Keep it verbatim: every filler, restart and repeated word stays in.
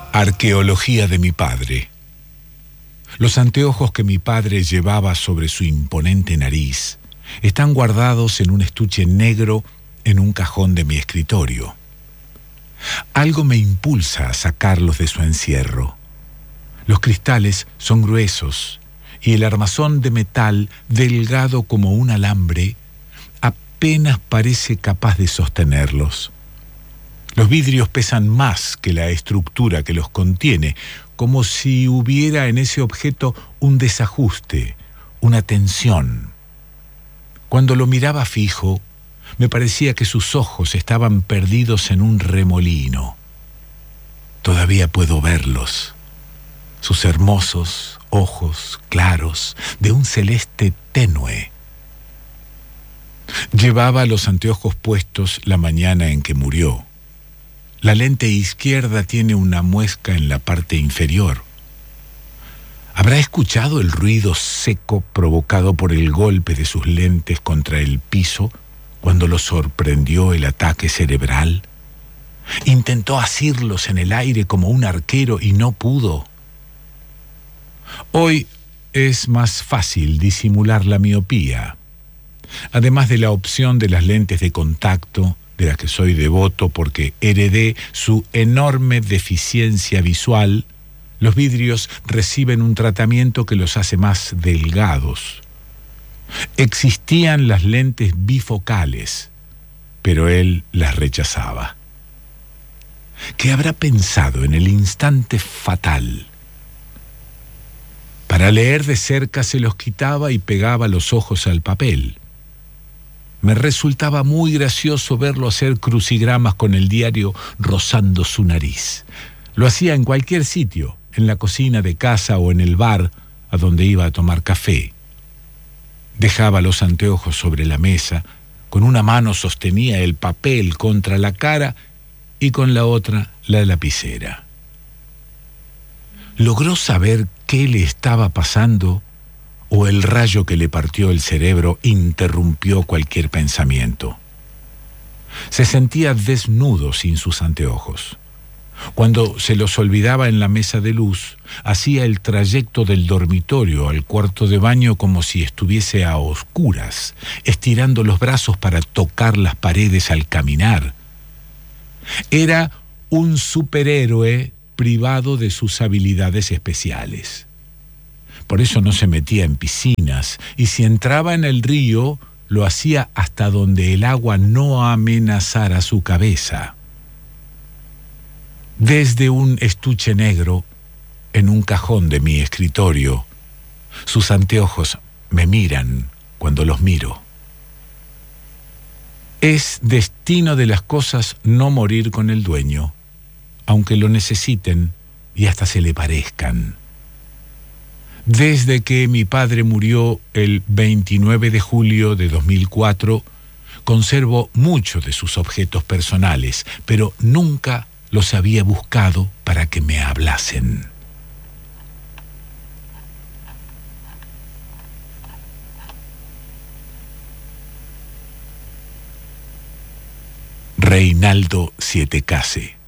Arqueología de mi padre. Los anteojos que mi padre llevaba sobre su imponente nariz están guardados en un estuche negro en un cajón de mi escritorio. Algo me impulsa a sacarlos de su encierro. Los cristales son gruesos y el armazón de metal, delgado como un alambre, apenas parece capaz de sostenerlos. Los vidrios pesan más que la estructura que los contiene, como si hubiera en ese objeto un desajuste, una tensión. Cuando lo miraba fijo, me parecía que sus ojos estaban perdidos en un remolino. Todavía puedo verlos, sus hermosos ojos claros, de un celeste tenue. Llevaba los anteojos puestos la mañana en que murió. La lente izquierda tiene una muesca en la parte inferior. ¿Habrá escuchado el ruido seco provocado por el golpe de sus lentes contra el piso cuando lo sorprendió el ataque cerebral? Intentó asirlos en el aire como un arquero y no pudo. Hoy es más fácil disimular la miopía. Además de la opción de las lentes de contacto, de las que soy devoto porque heredé su enorme deficiencia visual, los vidrios reciben un tratamiento que los hace más delgados. Existían las lentes bifocales, pero él las rechazaba. ¿Qué habrá pensado en el instante fatal? Para leer de cerca se los quitaba y pegaba los ojos al papel. Me resultaba muy gracioso verlo hacer crucigramas con el diario rozando su nariz. Lo hacía en cualquier sitio, en la cocina de casa o en el bar a donde iba a tomar café. Dejaba los anteojos sobre la mesa, con una mano sostenía el papel contra la cara y con la otra la lapicera. ¿Logró saber qué le estaba pasando? ¿O el rayo que le partió el cerebro interrumpió cualquier pensamiento? Se sentía desnudo sin sus anteojos. Cuando se los olvidaba en la mesa de luz, hacía el trayecto del dormitorio al cuarto de baño como si estuviese a oscuras, estirando los brazos para tocar las paredes al caminar. Era un superhéroe privado de sus habilidades especiales. Por eso no se metía en piscinas, y si entraba en el río, lo hacía hasta donde el agua no amenazara su cabeza. Desde un estuche negro, en un cajón de mi escritorio, sus anteojos me miran cuando los miro. Es destino de las cosas no morir con el dueño, aunque lo necesiten y hasta se le parezcan. Desde que mi padre murió el veintinueve de julio de dos mil cuatro, conservo muchos de sus objetos personales, pero nunca los había buscado para que me hablasen. Reinaldo Sietecase.